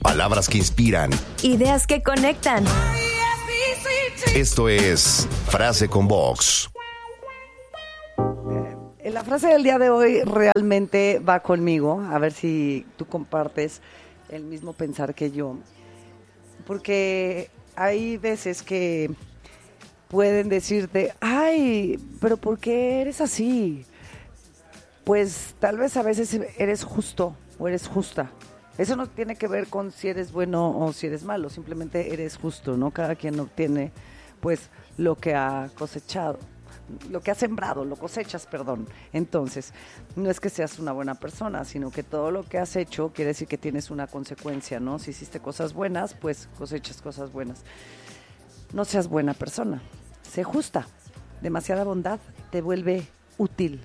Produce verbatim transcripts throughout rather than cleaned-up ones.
Palabras que inspiran. Ideas que conectan. Esto es Frase con Vox. La frase del día de hoy realmente va conmigo. A ver si tú compartes el mismo pensar que yo. Porque hay veces que pueden decirte, ay, pero ¿por qué eres así? Pues tal vez a veces eres justo o eres justa. Eso no tiene que ver con si eres bueno o si eres malo, simplemente eres justo, ¿no? Cada quien obtiene, pues, lo que ha cosechado, lo que ha sembrado, lo cosechas, perdón. Entonces, no es que seas una buena persona, sino que todo lo que has hecho quiere decir que tienes una consecuencia, ¿no? Si hiciste cosas buenas, pues cosechas cosas buenas. No seas buena persona, sé justa. Demasiada bondad te vuelve útil,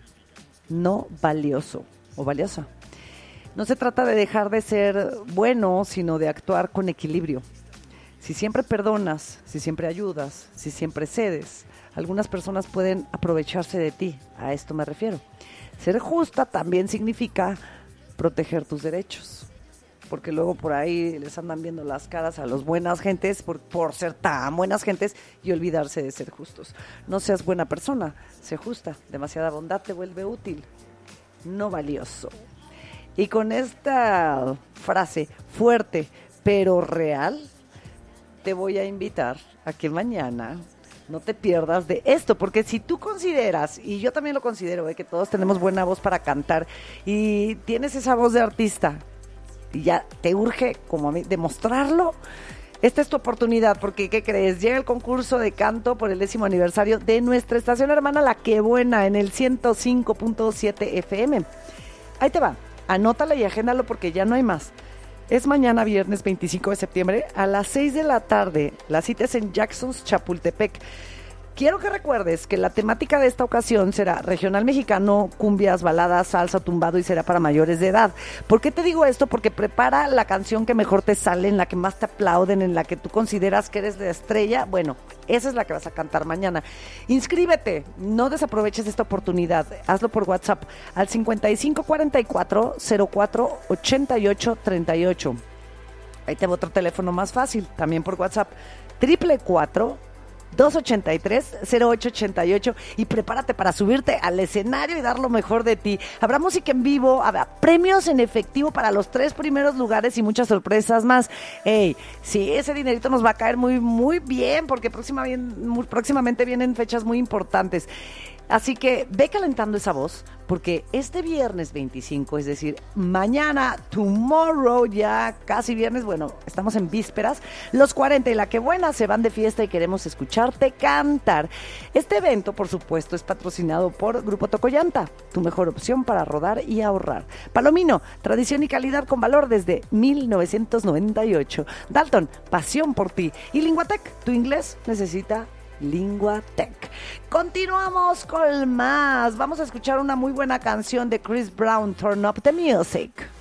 no valioso o valiosa. No se trata de dejar de ser bueno, sino de actuar con equilibrio. Si siempre perdonas, si siempre ayudas, si siempre cedes, algunas personas pueden aprovecharse de ti. A esto me refiero. Ser justa también significa proteger tus derechos. Porque luego por ahí les andan viendo las caras a los buenas gentes por, por ser tan buenas gentes y olvidarse de ser justos. No seas buena persona, sé justa. Demasiada bondad te vuelve útil, no valioso. Y con esta frase fuerte pero real, te voy a invitar a que mañana no te pierdas de esto, porque si tú consideras, y yo también lo considero, eh, que todos tenemos buena voz para cantar, y tienes esa voz de artista, y ya te urge como a mí demostrarlo, esta es tu oportunidad, porque ¿qué crees? Llega el concurso de canto por el décimo aniversario de nuestra estación hermana La Qué Buena en el ciento cinco punto siete F M. Ahí te va, anótala y agéndalo porque ya no hay más. Es mañana viernes veinticinco de septiembre a las seis de la tarde. La cita es en Jacksons, Chapultepec. Quiero que recuerdes que la temática de esta ocasión será regional mexicano, cumbias, baladas, salsa, tumbado y será para mayores de edad. ¿Por qué te digo esto? Porque prepara la canción que mejor te sale, en la que más te aplauden, en la que tú consideras que eres la estrella. Bueno, esa es la que vas a cantar mañana. Inscríbete, no desaproveches esta oportunidad. Hazlo por WhatsApp al cincuenta y cinco cuarenta y cuatro cero cuatro ochenta y ocho treinta y ocho. Ahí te va otro teléfono más fácil, también por WhatsApp, triple cuatro dos ochenta y tres cero ocho ochenta y ocho, y prepárate para subirte al escenario y dar lo mejor de ti. Habrá música en vivo, habrá premios en efectivo para los tres primeros lugares y muchas sorpresas más. Ey, sí, ese dinerito nos va a caer muy, muy bien, porque próxima bien, muy, próximamente vienen fechas muy importantes. Así que ve calentando esa voz, porque este viernes veinticinco, es decir, mañana, tomorrow, ya casi viernes, bueno, estamos en vísperas, los cuarenta y La Qué Buena se van de fiesta y queremos escucharte cantar. Este evento, por supuesto, es patrocinado por Grupo Tocollanta, tu mejor opción para rodar y ahorrar. Palomino, tradición y calidad con valor desde mil novecientos noventa y ocho. Dalton, pasión por ti. Y Linguatec, tu inglés necesita Linguatec. Continuamos con más. Vamos a escuchar una muy buena canción de Chris Brown, Turn Up the Music.